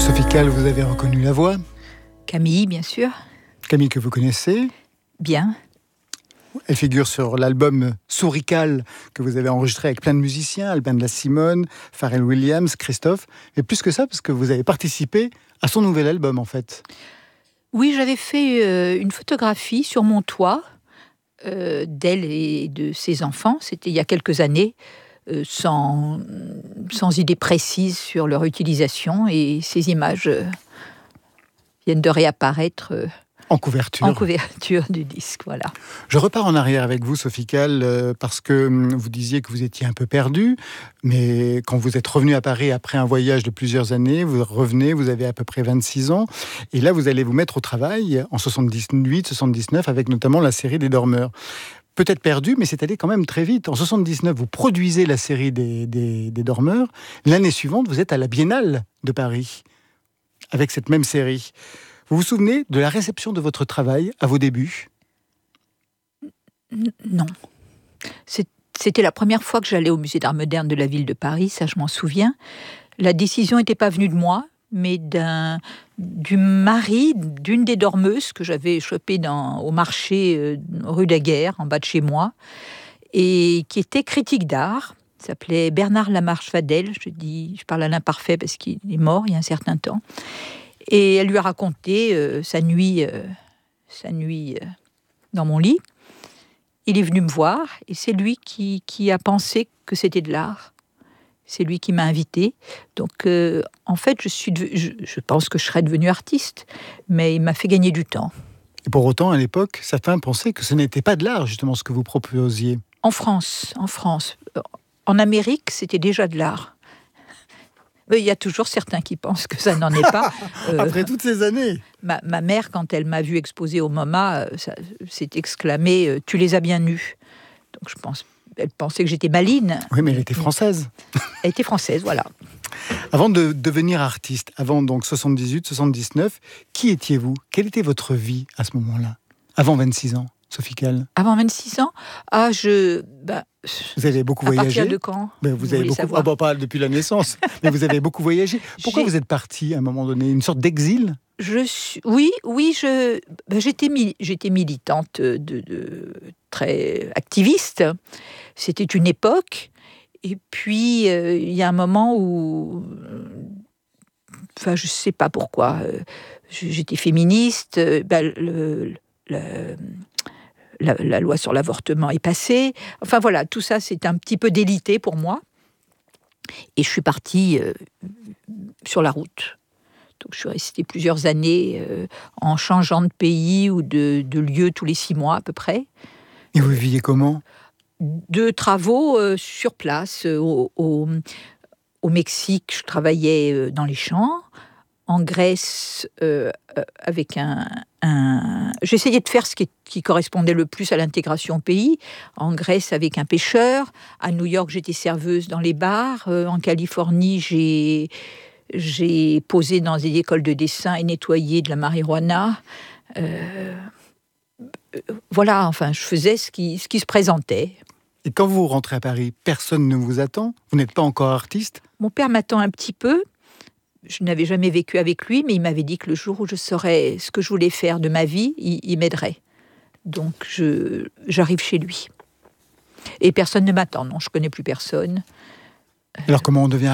Sophie Calle, vous avez reconnu la voix. Camille, bien sûr. Camille que vous connaissez. Bien. Elle figure sur l'album Sourical que vous avez enregistré avec plein de musiciens, Albin de la Simone, Pharrell Williams, Christophe. Mais plus que ça, parce que vous avez participé à son nouvel album, en fait. Oui, j'avais fait une photographie sur mon toit d'elle et de ses enfants. C'était il y a quelques années, sans idée précise sur leur utilisation. Et ces images viennent de réapparaître En couverture du disque, voilà. Je repars en arrière avec vous, Sophie Calle, parce que vous disiez que vous étiez un peu perdue, mais quand vous êtes revenue à Paris après un voyage de plusieurs années, vous revenez, vous avez à peu près 26 ans, et là vous allez vous mettre au travail en 78, 79, avec notamment la série des Dormeurs. Peut-être perdu, mais c'est allé quand même très vite. En 79, vous produisez la série des Dormeurs. L'année suivante, vous êtes à la Biennale de Paris, avec cette même série. Vous vous souvenez de la réception de votre travail à vos débuts ? Non. C'était la première fois que j'allais au musée d'art moderne de la ville de Paris, ça je m'en souviens. La décision n'était pas venue de moi, mais du mari d'une des dormeuses que j'avais chopée au marché rue Daguerre, en bas de chez moi, et qui était critique d'art. Il s'appelait Bernard Lamarche-Vadel. Je parle à l'imparfait parce qu'il est mort il y a un certain temps. Et elle lui a raconté sa nuit dans mon lit. Il est venu me voir et c'est lui qui a pensé que c'était de l'art. C'est lui qui m'a invitée. Donc, en fait, je pense que je serais devenue artiste, mais il m'a fait gagner du temps. Et pour autant, à l'époque, certains pensaient que ce n'était pas de l'art, justement, ce que vous proposiez. En France. En Amérique, c'était déjà de l'art. Il y a toujours certains qui pensent que ça n'en est pas. Après toutes ces années. Ma mère, quand elle m'a vue exposer au MoMA, s'est exclamée « Tu les as bien nus ». Donc elle pensait que j'étais maline. Oui, mais elle était française. Elle était française, voilà. Avant de devenir artiste, avant donc 78, 79, qui étiez-vous ? Quelle était votre vie à ce moment-là ? Avant 26 ans, Sophie Calle. Avant 26 ans ? Vous avez beaucoup voyagé. À partir de quand ? Vous avez beaucoup. Pas depuis la naissance, mais vous avez beaucoup voyagé. Pourquoi vous êtes partie à un moment donné ? Une sorte d'exil ? J'étais militante très activiste. C'était une époque. Et puis, il y a un moment où... je ne sais pas pourquoi. J'étais féministe. La loi sur l'avortement est passée. Enfin voilà, tout ça, c'est un petit peu délité pour moi. Et je suis partie sur la route. Donc je suis restée plusieurs années en changeant de pays ou de lieu tous les 6 mois à peu près. Et vous viviez comment ? De travaux sur place. Au Mexique, je travaillais dans les champs. En Grèce, avec j'essayais de faire ce qui correspondait le plus à l'intégration au pays. En Grèce, avec un pêcheur. À New York, j'étais serveuse dans les bars. En Californie, j'ai posé dans des écoles de dessin et nettoyé de la marijuana. Voilà, enfin, je faisais ce qui se présentait. Et quand vous rentrez à Paris, personne ne vous attend ? Vous n'êtes pas encore artiste ? Mon père m'attend un petit peu. Je n'avais jamais vécu avec lui, mais il m'avait dit que le jour où je saurais ce que je voulais faire de ma vie, il m'aiderait. Donc, j'arrive chez lui. Et personne ne m'attend, non, je ne connais plus personne. Alors, comment on devient artiste ?